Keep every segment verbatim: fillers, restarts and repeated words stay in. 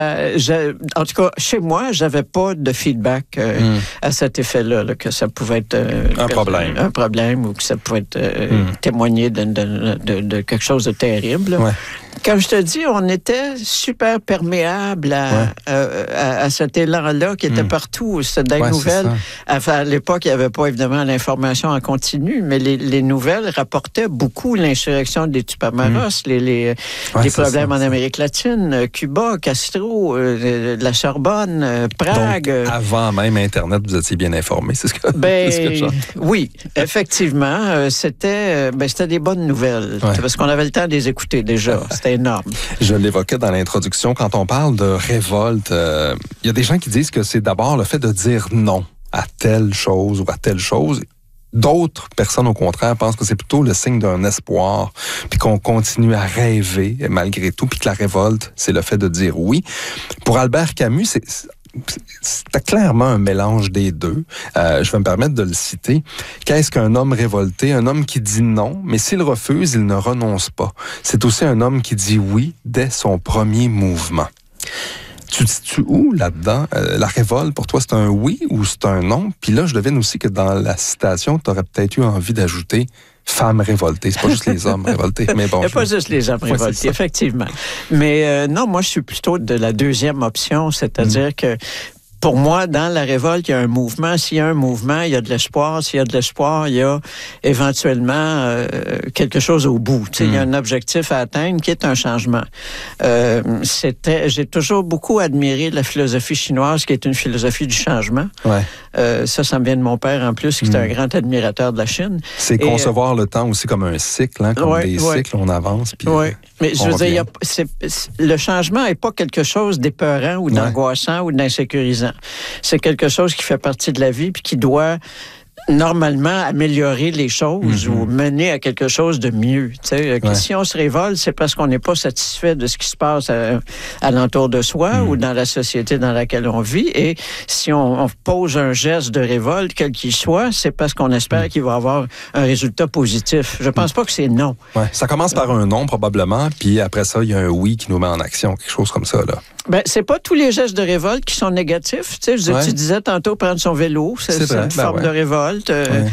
Euh, je, en tout cas, chez moi, j'avais pas de feedback euh, mm. à cet effet-là, là, que ça pouvait être euh, un problème, un problème ou que ça pouvait être euh, mm. témoigner de, de, de, de quelque chose de terrible. Ouais. Comme je te dis, on était super perméable à, ouais. à, à, à cet élan-là qui était mm. partout. C'était des ouais, nouvelles. Enfin, à l'époque, il n'y avait pas évidemment l'information en continu, mais les, les nouvelles rapportaient beaucoup l'insurrection des Tupamaros, mm. les, les, ouais, les problèmes ça, en Amérique latine, Cuba, Castro, euh, la Sorbonne, euh, Prague. Donc, avant même Internet, vous étiez bien informé, c'est ce que, ben, c'est ce que j'entends. Oui, effectivement, euh, c'était, ben, c'était des bonnes nouvelles, ouais. parce qu'on avait le temps de les écouter déjà. C'était énorme. Je l'évoquais dans l'introduction. Quand on parle de révolte, il euh, y a des gens qui disent que c'est d'abord le fait de dire non à telle chose ou à telle chose. D'autres personnes, au contraire, pensent que c'est plutôt le signe d'un espoir, puis qu'on continue à rêver malgré tout, puis que la révolte, c'est le fait de dire oui. Pour Albert Camus, c'est... C'était clairement un mélange des deux. Euh, je vais me permettre de le citer. Qu'est-ce qu'un homme révolté? Un homme qui dit non, mais s'il refuse, il ne renonce pas. C'est aussi un homme qui dit oui dès son premier mouvement. Tu te situes où là-dedans? Euh, la révolte, pour toi, c'est un oui ou c'est un non? Puis là, je devine aussi que dans la citation, tu aurais peut-être eu envie d'ajouter femmes révoltées. C'est pas juste les hommes révoltés. Mais bon, il n'y a pas juste les hommes révoltés, ouais, effectivement. Mais euh, non, moi, je suis plutôt de la deuxième option, c'est-à-dire mmh. que pour moi, dans la révolte, il y a un mouvement. S'il y a un mouvement, il y a de l'espoir. S'il y a de l'espoir, il y a éventuellement euh, quelque chose au bout. Tu sais, mm. il y a un objectif à atteindre qui est un changement. Euh, c'était, j'ai toujours beaucoup admiré la philosophie chinoise, qui est une philosophie du changement. Ouais. Euh, ça, ça me vient de mon père en plus, qui mm. est un grand admirateur de la Chine. C'est Et, concevoir euh, le temps aussi comme un cycle, hein, comme ouais, des ouais. cycles, on avance. Puis ouais. Mais je veux dire, il y a, c'est, c'est, le changement n'est pas quelque chose d'épeurant ou d'angoissant ouais. ou d'insécurisant. C'est quelque chose qui fait partie de la vie puis qui doit normalement améliorer les choses mm-hmm. ou mener à quelque chose de mieux. Tu sais, ouais. Si on se révolte, c'est parce qu'on n'est pas satisfait de ce qui se passe à, à l'entour de soi mm. ou dans la société dans laquelle on vit. Et si on, on pose un geste de révolte, quel qu'il soit, c'est parce qu'on espère mm. qu'il va avoir un résultat positif. Je pense mm. pas que c'est non. Ouais. Ça commence par un non, probablement, puis après ça, il y a un oui qui nous met en action, quelque chose comme ça, là. Ben, c'est pas tous les gestes de révolte qui sont négatifs. Tu sais, je, ouais. tu disais tantôt prendre son vélo, c'est, c'est, c'est une ben forme ouais. de révolte. Euh, ouais.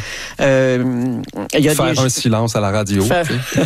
euh, y a Faire des... un silence à la radio. Faire...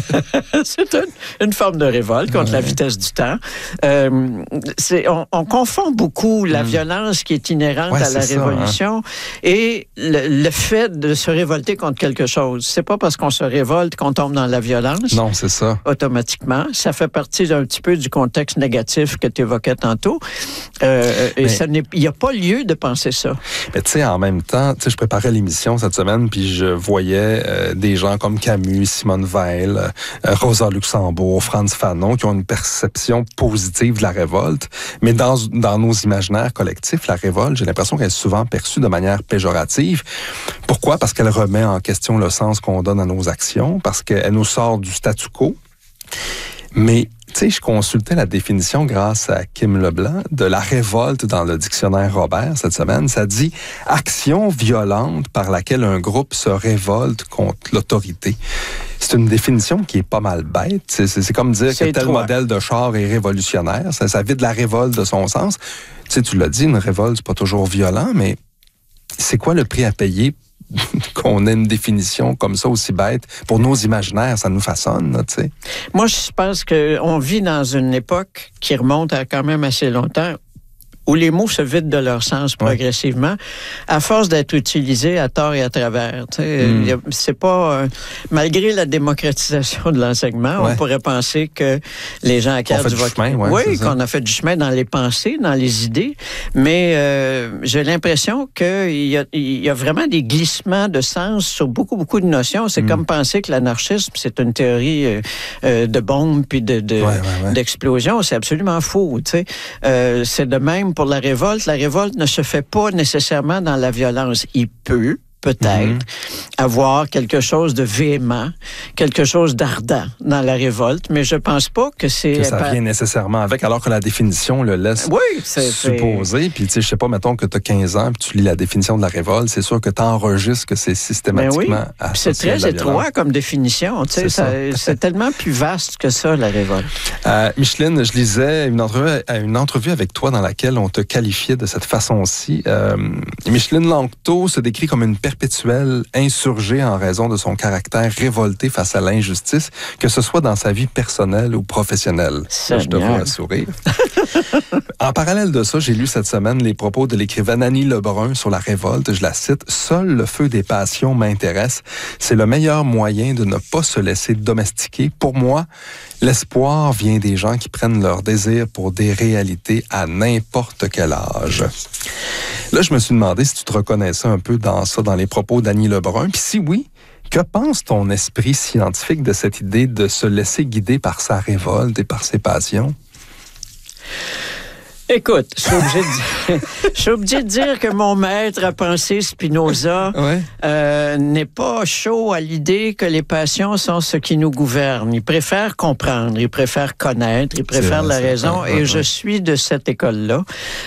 c'est une, une forme de révolte contre ouais. la vitesse du temps. Euh, c'est, on, on confond beaucoup la mmh. violence qui est inhérente ouais, à la révolution ça, hein. et le, le fait de se révolter contre quelque chose. C'est pas parce qu'on se révolte qu'on tombe dans la violence. Non, c'est ça. Automatiquement. Ça fait partie un petit peu du contexte négatif que tu évoquais tantôt. Euh, et ça n'est, il n'y a pas lieu de penser ça. Mais tu sais, en même temps, tu sais, je préparais l'émission cette semaine, puis je voyais euh, des gens comme Camus, Simone Veil, euh, Rosa Luxembourg, Frantz Fanon, qui ont une perception positive de la révolte. Mais dans, dans nos imaginaires collectifs, la révolte, j'ai l'impression qu'elle est souvent perçue de manière péjorative. Pourquoi? Parce qu'elle remet en question le sens qu'on donne à nos actions, parce qu'elle nous sort du statu quo. Mais tu sais, je consultais la définition grâce à Kim Leblanc de la révolte dans le dictionnaire Robert cette semaine. Ça dit « action violente par laquelle un groupe se révolte contre l'autorité ». C'est une définition qui est pas mal bête. C'est, c'est, c'est comme dire c'est que tel toi. modèle de char est révolutionnaire. Ça, ça vide la révolte de son sens. Tu sais, tu l'as dit, une révolte, c'est pas toujours violent, mais c'est quoi le prix à payer qu'on ait une définition comme ça aussi bête? Pour nos imaginaires, ça nous façonne, tu sais. Moi, je pense qu'on vit dans une époque qui remonte à quand même assez longtemps, où les mots se vident de leur sens progressivement, ouais. à force d'être utilisés à tort et à travers. Tu sais, mm. y a, c'est pas... Euh, malgré la démocratisation de l'enseignement, ouais. on pourrait penser que les gens acquièrent du vocabulaire. Ouais, oui, qu'on a fait du chemin dans les pensées, dans les idées, mais euh, j'ai l'impression qu'il y a, il y a vraiment des glissements de sens sur beaucoup, beaucoup de notions. C'est mm. comme penser que l'anarchisme, c'est une théorie euh, euh, de bombe puis de, de, ouais, ouais, ouais. d'explosion. C'est absolument faux. Tu sais. Euh, c'est de même pour la révolte. La révolte ne se fait pas nécessairement dans la violence. Il peut, peut-être, mm-hmm. avoir quelque chose de véhément, quelque chose d'ardent dans la révolte, mais je pense pas que c'est... Que ça pas... vient nécessairement avec, alors que la définition le laisse oui, c'est, supposer. Puis, tu sais, je sais pas, mettons que tu as quinze ans, puis tu lis la définition de la révolte, c'est sûr que tu enregistres que c'est systématiquement oui. C'est très étroit comme définition. Tu sais, ça, c'est tellement plus vaste que ça, la révolte. Euh, Micheline, je lisais une entrevue, une entrevue avec toi dans laquelle on te qualifiait de cette façon-ci. Euh, Micheline Lanctot se décrit comme une perpétuelle insurgée en raison de son caractère révolté face à l'injustice, que ce soit dans sa vie personnelle ou professionnelle. Ça, je te vois sourire. En parallèle de ça, j'ai lu cette semaine les propos de l'écrivaine Annie Lebrun sur la révolte. Je la cite. « Seul le feu des passions m'intéresse. C'est le meilleur moyen de ne pas se laisser domestiquer. Pour moi, l'espoir vient des gens qui prennent leur désir pour des réalités à n'importe quel âge. » Là, je me suis demandé si tu te reconnaissais un peu dans ça, dans les propos d'Annie Lebrun. Puis si oui, que pense ton esprit scientifique de cette idée de se laisser guider par sa révolte et par ses passions? Écoute, je suis obligé de dire, je suis obligé de dire que mon maître à penser, Spinoza, ouais. euh, n'est pas chaud à l'idée que les passions sont ce qui nous gouverne. Il préfère comprendre, il préfère connaître, il préfère la raison, et je suis de cette école-là.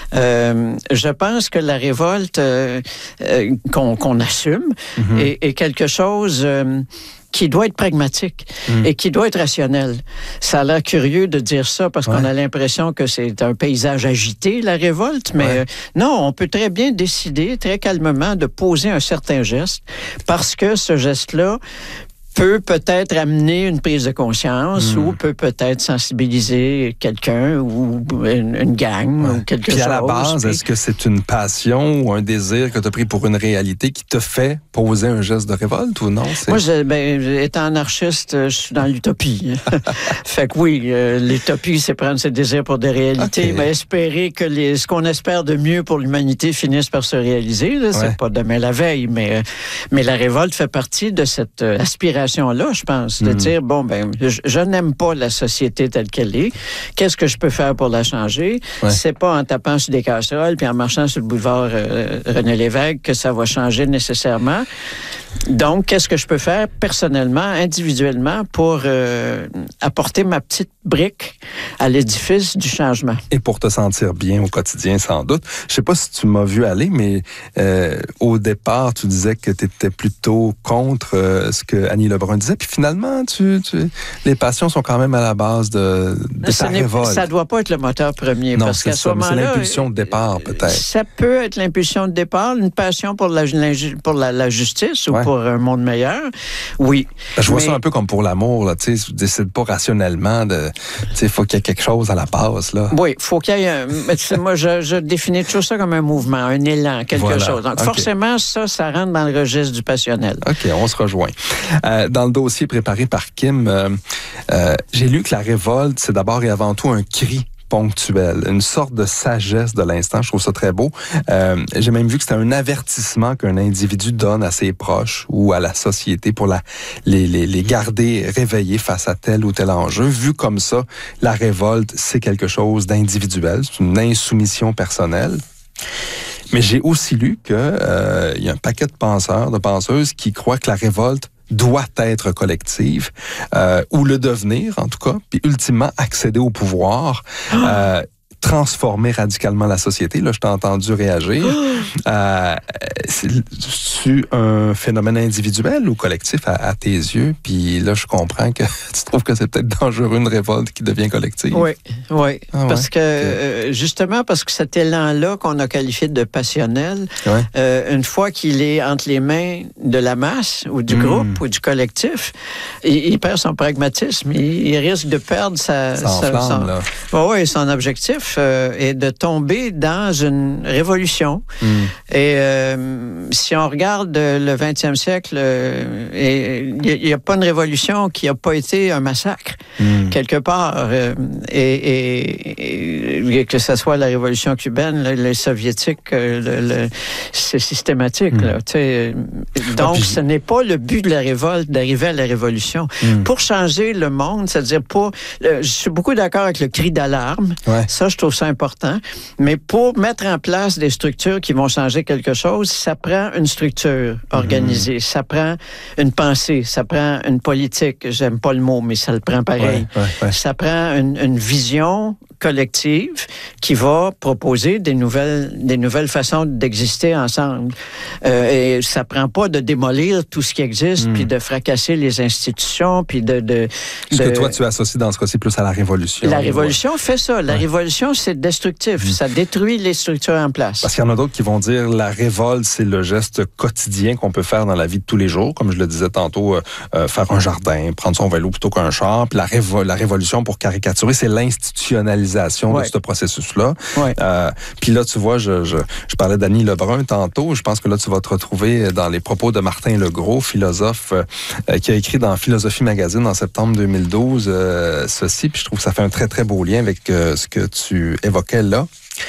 Euh, je pense que la révolte euh, euh, qu'on, qu'on assume mm-hmm. est, est quelque chose... Euh, qui doit être pragmatique mmh. et qui doit être rationnel. Ça a l'air curieux de dire ça parce ouais. qu'on a l'impression que c'est un paysage agité, la révolte, mais ouais. euh, non, on peut très bien décider très calmement de poser un certain geste parce que ce geste-là peut peut-être amener une prise de conscience mmh. ou peut peut-être sensibiliser quelqu'un ou une, une gang ouais. ou quelque puis chose. À la base, puis... est-ce que c'est une passion ou un désir que tu as pris pour une réalité qui te fait poser un geste de révolte ou non? C'est... Moi, je, ben, étant anarchiste, je suis dans l'utopie. Fait que oui, euh, l'utopie, c'est prendre ses désirs pour des réalités, okay. mais espérer que les, ce qu'on espère de mieux pour l'humanité finisse par se réaliser. Là, c'est ouais. pas demain la veille, mais, mais la révolte fait partie de cette euh, aspiration là, je pense, de mmh. dire, bon, ben, je, je n'aime pas la société telle qu'elle est. Qu'est-ce que je peux faire pour la changer? Ouais. C'est pas en tapant sur des casseroles puis en marchant sur le boulevard euh, René Lévesque que ça va changer nécessairement. Donc, qu'est-ce que je peux faire personnellement, individuellement, pour euh, apporter ma petite brique à l'édifice du changement? Et pour te sentir bien au quotidien, sans doute. Je sais pas si tu m'as vu aller, mais euh, au départ, tu disais que tu étais plutôt contre euh, ce que Annie Lebrun disait, puis finalement, tu, tu, les passions sont quand même à la base de, de ta révolte. Ça doit pas être le moteur premier. Non, parce c'est qu'à ça, ce moment-là, c'est l'impulsion de départ, peut-être. Ça peut être l'impulsion de départ, une passion pour la, pour la, la justice ou ouais. pour un monde meilleur. Oui. Je vois mais... ça un peu comme pour l'amour, là, tu sais, tu décides pas rationnellement de, tu sais, faut qu'il y ait quelque chose à la base, là. Oui, faut qu'il y ait un, moi, je, je définis toujours ça comme un mouvement, un élan, quelque voilà. chose. Donc, okay. forcément, ça, ça rentre dans le registre du passionnel. OK, on se rejoint. Euh, dans le dossier préparé par Kim, euh, euh, j'ai lu que la révolte, c'est d'abord et avant tout un cri ponctuel, une sorte de sagesse de l'instant. Je trouve ça très beau. Euh, j'ai même vu que c'était un avertissement qu'un individu donne à ses proches ou à la société pour la, les, les, les garder réveillés face à tel ou tel enjeu. Vu comme ça, la révolte, c'est quelque chose d'individuel, c'est une insoumission personnelle. Mais j'ai aussi lu qu'il euh, y a un paquet de penseurs, de penseuses qui croient que la révolte doit être collective, euh, ou le devenir, en tout cas, puis ultimement accéder au pouvoir, euh, transformer radicalement la société. Là, je t'ai entendu réagir. Euh, c'est-tu un phénomène individuel ou collectif à, à tes yeux? Puis là, je comprends que tu trouves que c'est peut-être dangereux une révolte qui devient collective. Oui, oui. Ah, parce ouais? que, euh, justement, parce que cet élan-là qu'on a qualifié de passionnel, ouais. euh, une fois qu'il est entre les mains de la masse ou du mmh. groupe ou du collectif, il, il perd son pragmatisme. Il, il risque de perdre sa, ça enflamme, sa, son, là. Oh, oui, son objectif euh, est de tomber dans une révolution. Mmh. Et euh, si on regarde le vingtième siècle, il n'y a pas une révolution qui n'a pas été un massacre, mmh. quelque part. Euh, et, et, et que ce soit la révolution cubaine, le, les soviétiques, le, le, c'est systématique. Mmh. Là, donc, ah, puis... ce n'est pas le but de la révolte d'arriver à la révolution. Mmh. Pour changer le monde, c'est-à-dire pas... Je suis beaucoup d'accord avec le cri d'alarme. Ouais. Ça, je je trouve ça important. Mais pour mettre en place des structures qui vont changer quelque chose, ça prend une structure organisée, mmh. ça prend une pensée, ça prend une politique. J'aime pas le mot, mais ça le prend pareil. Ouais, ouais, ouais. Ça prend une, une vision collective qui va proposer des nouvelles, des nouvelles façons d'exister ensemble. Euh, et ça prend pas de démolir tout ce qui existe, mmh. puis de fracasser les institutions, puis de... de Ce de... que toi, tu associes dans ce cas-ci plus à la révolution. La révolution ouais. fait ça. La ouais. révolution, c'est destructif. Mmh. Ça détruit les structures en place. Parce qu'il y en a d'autres qui vont dire la révolte, c'est le geste quotidien qu'on peut faire dans la vie de tous les jours. Comme je le disais tantôt, euh, faire un jardin, prendre son vélo plutôt qu'un char. Puis la, révo- la révolution, pour caricaturer, c'est l'institutionnalisation ouais. de ce processus-là. Ouais. Euh, puis là, tu vois, je, je, je parlais d'Annie Lebrun tantôt. Je pense que là, tu vas te retrouver dans les propos de Martin Legros, philosophe, euh, qui a écrit dans Philosophie Magazine en septembre deux mille douze euh, ceci. Puis je trouve que ça fait un très, très beau lien avec euh, ce que tu évoquais là.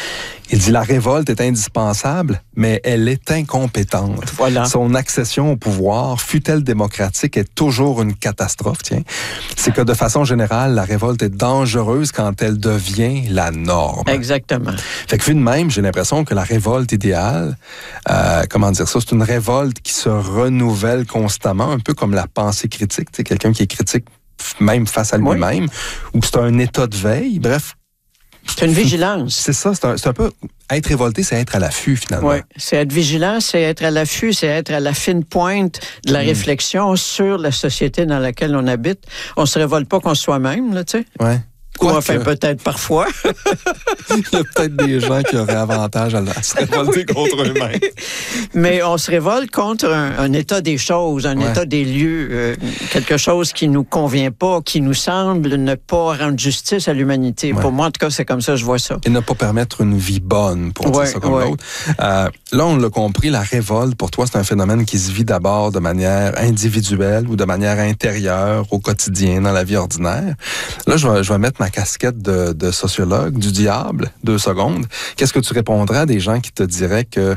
Il dit « La révolte est indispensable, mais elle est incompétente. Voilà. Son accession au pouvoir, fût-elle démocratique, est toujours une catastrophe. » Tiens, c'est que de façon générale, la révolte est dangereuse quand elle devient la norme. Exactement. Fait que vu de même, j'ai l'impression que la révolte idéale, euh, comment dire ça, c'est une révolte qui se renouvelle constamment, un peu comme la pensée critique. Tu sais, quelqu'un qui est critique même face à lui-même, oui. ou que c'est un état de veille. Bref, c'est une vigilance. C'est ça, c'est un, c'est un peu... Être révolté, c'est être à l'affût, finalement. Oui, c'est être vigilant, c'est être à l'affût, c'est être à la fine pointe de la mmh. réflexion sur la société dans laquelle on habite. On se révolte pas contre soi-même, là, tu sais. Oui. Ou enfin, que... peut-être parfois. Il y a peut-être des gens qui auraient avantage à, à se révolter oui. contre eux-mêmes. Mais on se révolte contre un, un état des choses, un ouais. état des lieux, euh, quelque chose qui nous convient pas, qui nous semble ne pas rendre justice à l'humanité. Ouais. Pour moi, en tout cas, c'est comme ça que je vois ça. Et ne pas permettre une vie bonne, pour ouais, dire ça comme ouais. l'autre. Euh, là, on l'a compris, la révolte, pour toi, c'est un phénomène qui se vit d'abord de manière individuelle ou de manière intérieure, au quotidien, dans la vie ordinaire. Là, je vais, je vais mettre ma casquette de, de sociologue, du diable, deux secondes. Qu'est-ce que tu répondrais à des gens qui te diraient que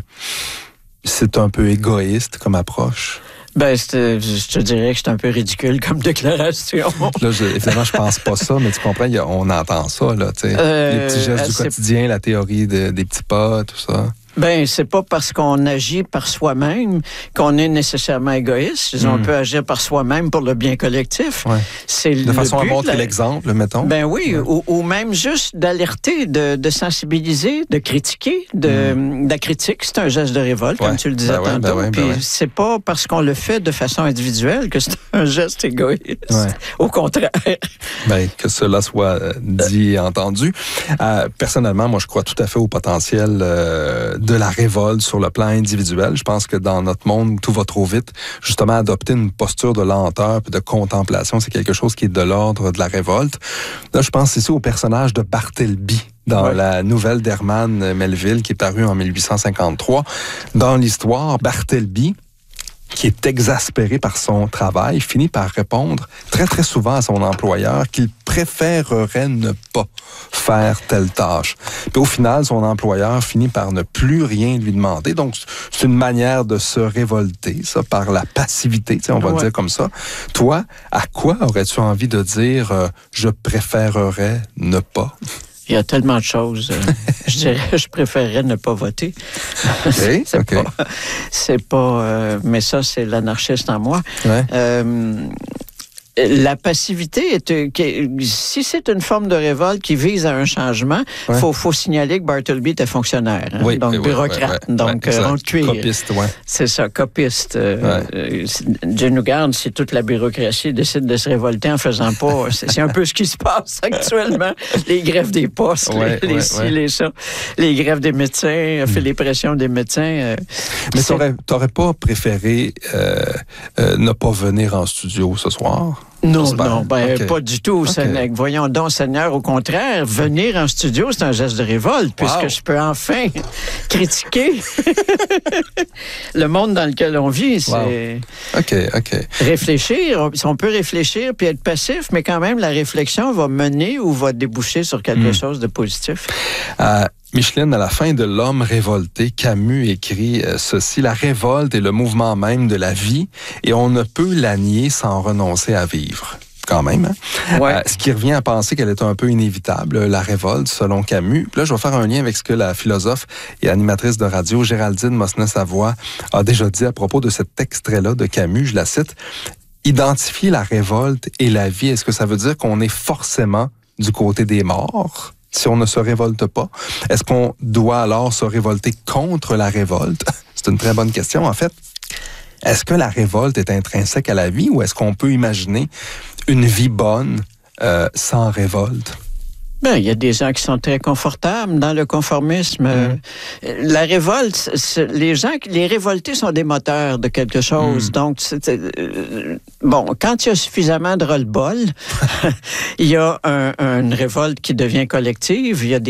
c'est un peu égoïste comme approche? Ben, je te dirais que c'est un peu ridicule comme déclaration. Là, je, évidemment, je pense pas ça, mais tu comprends, y a, on entend ça, là, tu sais. Euh, les petits gestes du quotidien, la théorie de, des petits pas, tout ça. Ben, c'est pas parce qu'on agit par soi-même qu'on est nécessairement égoïste. Mm. On peut agir par soi-même pour le bien collectif. Ouais. C'est de façon à montrer la... l'exemple, mettons. Ben oui, ouais. ou, ou même juste d'alerter, de, de sensibiliser, de critiquer. De, mm. de la critique, c'est un geste de révolte, ouais. comme tu le disais ben ouais, tantôt. Ben ouais, ben Puis ouais. c'est pas parce qu'on le fait de façon individuelle que c'est un geste égoïste. Ouais. Au contraire. Ben, que cela soit dit et entendu. Euh, personnellement, moi, je crois tout à fait au potentiel euh, de la révolte sur le plan individuel. Je pense que dans notre monde, tout va trop vite. Justement, adopter une posture de lenteur et de contemplation, c'est quelque chose qui est de l'ordre de la révolte. Là, je pense ici au personnage de Bartleby dans ouais. la nouvelle d'Herman Melville qui est parue en mille huit cent cinquante-trois. Dans l'histoire, Bartleby, qui est exaspéré par son travail, finit par répondre très, très souvent à son employeur qu'il préférerait ne pas faire telle tâche. Puis au final, son employeur finit par ne plus rien lui demander. Donc, c'est une manière de se révolter, ça, par la passivité, tu sais, on va ouais. le dire comme ça. Toi, à quoi aurais-tu envie de dire euh, « je préférerais ne pas » ? Il y a tellement de choses. je dirais, je préférerais ne pas voter. Okay, c'est, okay. Pas, c'est pas... Euh, mais ça, c'est l'anarchiste en moi. Ouais. Euh, la passivité, est, si c'est une forme de révolte qui vise à un changement, il ouais. faut, faut signaler que Bartleby était fonctionnaire, hein, oui, donc oui, bureaucrate, oui, oui, donc ouais, rond de cuir. Copiste, ouais. C'est ça, copiste. Euh, ouais. Dieu nous garde si toute la bureaucratie décide de se révolter en faisant pas. C'est, c'est un peu ce qui se passe actuellement. Les grèves des postes, ouais, les, ouais, les ci, ouais. les ça. Les grèves des médecins, mm. fait les pressions des médecins. Euh, Mais t'aurais, t'aurais pas préféré euh, euh, ne pas venir en studio ce soir? Non, non, ben, okay. pas du tout. Okay. Voyons donc, Seigneur, au contraire, venir en studio, c'est un geste de révolte, wow. puisque je peux enfin critiquer le monde dans lequel on vit. C'est wow. OK, OK. Réfléchir, on peut réfléchir puis être passif, mais quand même, la réflexion va mener ou va déboucher sur quelque mm. chose de positif. Euh, Micheline, à la fin de L'Homme révolté, Camus écrit euh, ceci: « La révolte est le mouvement même de la vie et on ne peut la nier sans renoncer à vivre. » quand même. Hein? Ouais. Euh, ce qui revient à penser qu'elle est un peu inévitable, la révolte, selon Camus. Puis là, je vais faire un lien avec ce que la philosophe et animatrice de radio Géraldine Mosnet-Savoie a déjà dit à propos de cet extrait-là de Camus. Je la cite. « Identifier la révolte et la vie, est-ce que ça veut dire qu'on est forcément du côté des morts si on ne se révolte pas? Est-ce qu'on doit alors se révolter contre la révolte? » C'est une très bonne question, en fait. Est-ce que la révolte est intrinsèque à la vie ou est-ce qu'on peut imaginer une vie bonne euh, sans révolte? Ben, il y a des gens qui sont très confortables dans le conformisme. Mmh. La révolte, c'est, les gens, les révoltés sont des moteurs de quelque chose. Mmh. Donc, c'est, euh, bon, quand il y a suffisamment de ras-le-bol, il y a un, une révolte qui devient collective. Il y a des